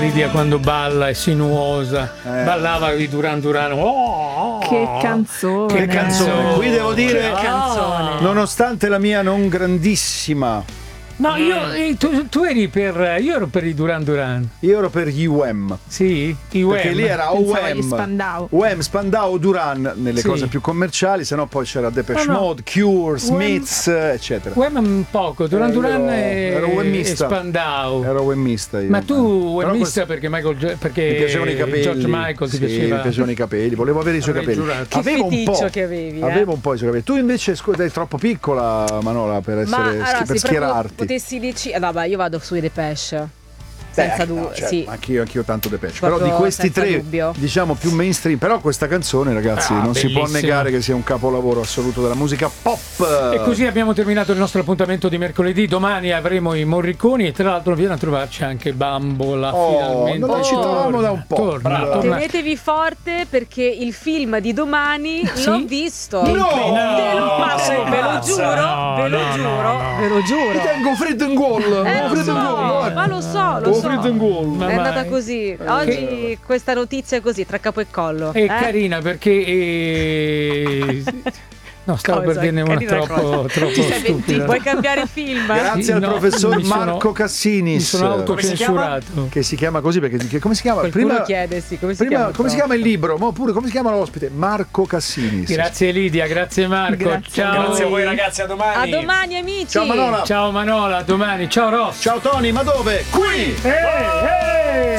Lidia quando balla è sinuosa, ballava di Duran Duran. Che canzone! Che canzone! Qui devo dire, Che canzone! nonostante la mia non grandissima. No, tu eri io ero per i Duran Duran. Io ero per gli UEM. Sì, i UEM. Perché lì era Pensavo agli UEM. Spandau. UEM, Spandau, Duran nelle Sì. cose più commerciali, se no poi c'era Depeche No, no. Mode, Cure, Smiths, eccetera. UEM un poco, Duran Duran ero e UEMista. Spandau. Ero UEMista io. Ma tu Però UEMista perché perché mi piacevano i capelli. George Michael ti sì, piaceva? mi piacevano i capelli, volevo avere i suoi Avrei capelli. giurato. Che Avevo un feticcio po'. che avevi, Avevo un po' i suoi capelli. Tu invece sei troppo piccola, Manola, per Ma essere allora, per se proprio schierarti. potessi decidere, vabbè, io vado sui Depeche. Senza dubbio, no, certo, sì. anch'io tanto Depeche. Proprio Però di questi senza tre, dubbio. diciamo più mainstream. Però questa canzone, ragazzi, non si può bellissima. negare che sia un capolavoro assoluto della musica pop. E così abbiamo terminato il nostro appuntamento di mercoledì. Domani avremo i Morriconi e tra l'altro viene a trovarci anche Bambola. Finalmente non la citavamo da un po'. Torna. Tenetevi forte perché il film di domani Sì? l'ho visto. No! Ve lo giuro, No, ve lo no, giuro, no, no. ve lo giuro. Ti tengo freddo in gol. Lo so, ma lo so, lo so. Freddo in gol. Ma È vai. andata così. Oggi questa notizia è così, tra capo e collo. È carina perché no, stavo Cosa? per dirne una Carina troppo Ti sei stupida. Vuoi cambiare film? Grazie Sì, al no, professor mi sono- Marco Cassinis. Mi sono autocensurato. Che si chiama così perché come si chiama? Qualcuno chiede, sì, come si chiama? Come si chiama il libro? Ma oppure come si chiama l'ospite? Marco Cassinis. Grazie Lidia, grazie Marco. Grazie. Ciao. Grazie a voi ragazzi, a domani. A domani amici. Ciao Manola. Ciao Manola, a domani. Ciao Ross. Ciao Tony, ma dove? Qui!